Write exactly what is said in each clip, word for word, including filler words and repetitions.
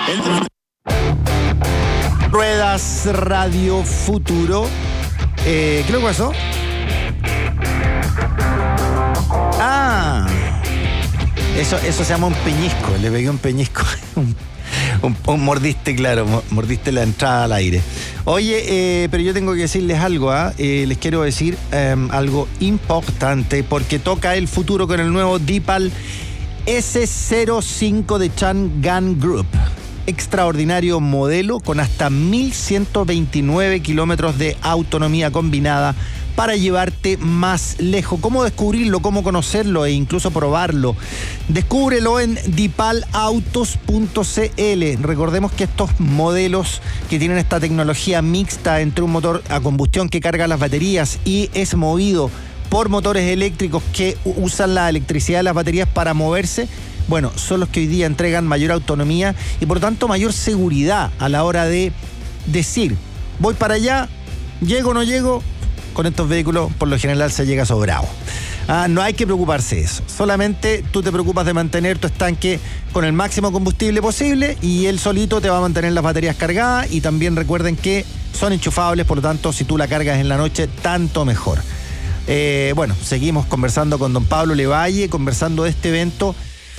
Ruedas Radio Futuro. Eh, ¿Qué es lo que pasó? Ah, eso, eso se llama un peñisco. Le pegué un peñisco. un, un, un mordiste, claro, mordiste la entrada al aire. Oye, eh, pero yo tengo que decirles algo, ¿eh? Eh, les quiero decir eh, algo importante, porque toca el futuro con el nuevo Deepal ese cero cinco de Chang'an Group. Extraordinario modelo con hasta mil ciento veintinueve kilómetros de autonomía combinada para llevarte más lejos. ¿Cómo descubrirlo? ¿Cómo conocerlo? E incluso probarlo. Descúbrelo en deepal autos punto c l. Recordemos que estos modelos que tienen esta tecnología mixta entre un motor a combustión que carga las baterías y es movido por motores eléctricos que usan la electricidad de las baterías para moverse, bueno, son los que hoy día entregan mayor autonomía y por tanto mayor seguridad a la hora de decir, voy para allá, llego o no llego. Con estos vehículos por lo general se llega sobrado. Ah, no hay que preocuparse de eso. Solamente tú te preocupas de mantener tu estanque con el máximo combustible posible y él solito te va a mantener las baterías cargadas. Y también recuerden que son enchufables, por lo tanto si tú la cargas en la noche, tanto mejor. Eh, bueno, seguimos conversando con don Pablo Levalle, conversando de este evento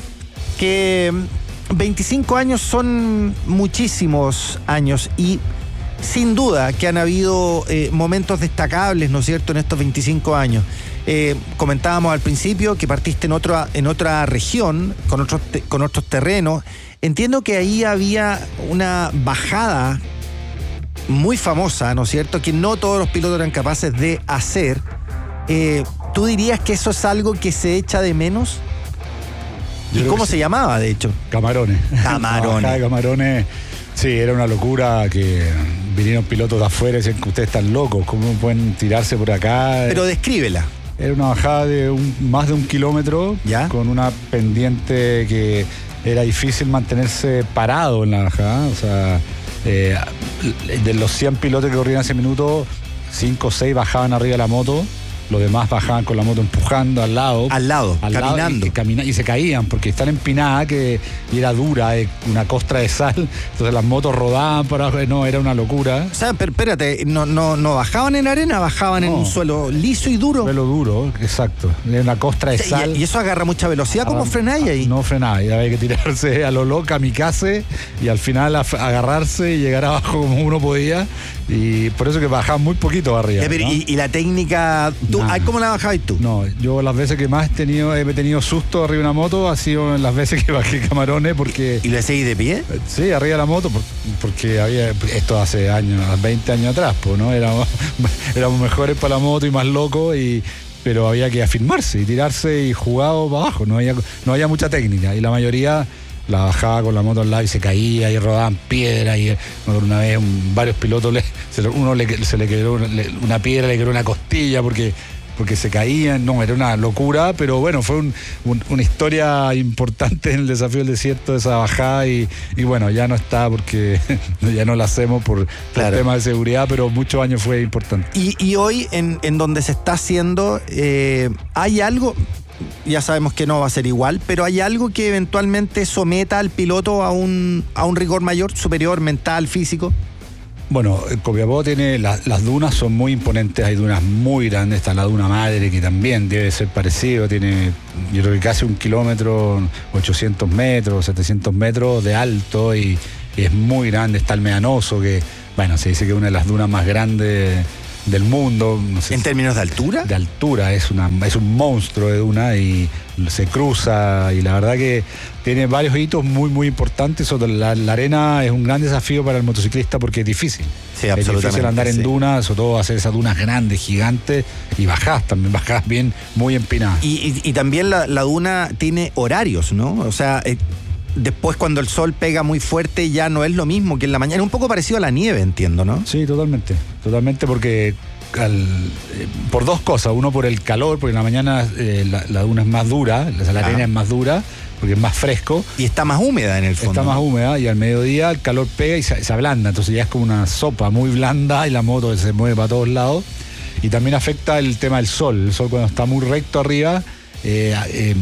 que veinticinco años son muchísimos años y sin duda que han habido eh, momentos destacables, ¿no es cierto?, en estos veinticinco años. Eh, comentábamos al principio que partiste en otra, en otra región, con otros, te, con otros terrenos. Entiendo que ahí había una bajada muy famosa, ¿no es cierto?, que no todos los pilotos eran capaces de hacer. Eh, ¿Tú dirías que eso es algo que se echa de menos? ¿Y cómo se sí. llamaba, de hecho? Camarones. Camarones. La de Camarones, sí, era una locura que vinieron pilotos de afuera y decían que ustedes están locos, ¿cómo pueden tirarse por acá? Pero descríbela. Era una bajada de un, más de un kilómetro, ¿ya?, con una pendiente que era difícil mantenerse parado en la bajada. O sea, eh, de los cien pilotos que corrían ese minuto, cinco o seis bajaban arriba de la moto. Los demás bajaban con la moto empujando al lado. Al lado, al caminando. Lado, y, camina, y se caían porque están empinadas, que y era dura, eh, una costra de sal. Entonces las motos rodaban por abajo. No, era una locura. O sea, pero espérate, no, no, no bajaban en arena, bajaban no. en un suelo liso y duro. Suelo duro, exacto. Era una costra de sal. Y, y eso agarra mucha velocidad. ¿Cómo frenáis ahí? No frenaba, y había que tirarse a lo loco, kamikaze, y al final agarrarse y llegar abajo como uno podía. Y por eso que bajaban muy poquito arriba. Ya, pero, ¿no? y, y la técnica, ¿tú, nah. ¿cómo la bajabas tú? No, yo las veces que más he tenido, he tenido susto arriba de una moto ha sido en las veces que bajé Camarones, porque... ¿Y lo hacéis de pie? Sí, arriba de la moto, porque había, esto hace años, veinte años atrás, pues, ¿no? Éramos, éramos mejores para la moto y más locos, y... pero había que afirmarse y tirarse y jugado para abajo, no había, no había mucha técnica, y la mayoría la bajaba con la moto al lado y se caía y rodaban piedras. Y una vez un, varios pilotos, le, se, uno le, se le quebró una, una piedra, le quebró una costilla porque, porque se caían. No, era una locura, pero bueno, fue un, un, una historia importante en el desafío del desierto, de esa bajada. Y, y bueno, ya no está porque ya no la hacemos por, claro, por temas de seguridad, pero muchos años fue importante. Y, y hoy, en, en donde se está haciendo, eh, ¿hay algo? Ya sabemos que no va a ser igual, pero ¿hay algo que eventualmente someta al piloto a un, a un rigor mayor, superior, mental, físico? Bueno, Copiapó tiene, la, las dunas son muy imponentes, hay dunas muy grandes, está la duna madre, que también debe ser parecido, tiene, yo creo que casi un kilómetro, ochocientos metros, setecientos metros de alto, y, y es muy grande. Está el Medanoso, que, bueno, se dice que es una de las dunas más grandes del mundo. No sé, ¿en términos de altura? De altura, es, una, es un monstruo de duna y se cruza, y la verdad que tiene varios hitos muy muy importantes. La, la arena es un gran desafío para el motociclista porque es difícil. Sí, absolutamente. Es difícil andar en sí. dunas, sobre todo hacer esas dunas grandes, gigantes, y bajás también, bajás bien, muy empinadas. Y, y, y también la, la duna tiene horarios, ¿no? O sea, eh, después cuando el sol pega muy fuerte ya no es lo mismo que en la mañana. Es un poco parecido a la nieve, entiendo, ¿no? Sí, totalmente. Totalmente, porque al, eh, por dos cosas. Uno, por el calor, porque en la mañana eh, la, la duna es más dura, la, la arena ah. es más dura, porque es más fresco. Y está más húmeda en el fondo. Está más húmeda, y al mediodía el calor pega y se, se ablanda. Entonces ya es como una sopa muy blanda y la moto se mueve para todos lados. Y también afecta el tema del sol. El sol, cuando está muy recto arriba, eh, eh,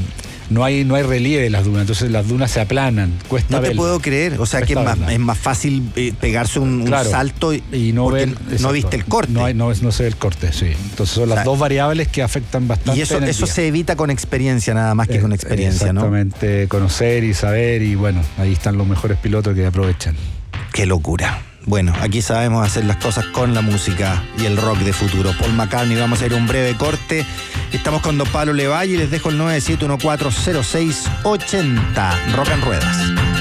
no hay, no hay relieve en las dunas, entonces las dunas se aplanan, cuesta No te verlas. puedo creer, o sea que es más, verlas. es más fácil eh, pegarse un, un Claro, salto y, y no porque ver, no exacto, viste el corte. No, hay, no, no se ve el corte, sí. Entonces son las O sea, dos variables que afectan bastante. y eso, en el eso día. se evita con experiencia nada más que Eh, con experiencia, ¿no? Exactamente, conocer y saber, y bueno, ahí están los mejores pilotos que aprovechan. Qué locura. Bueno, aquí sabemos hacer las cosas con la música y el rock de futuro. Paul McCartney, vamos a ir a un breve corte. Estamos con Don Pablo Levalle y les dejo el nueve siete uno cuatro cero seis ocho cero. Rock en Ruedas.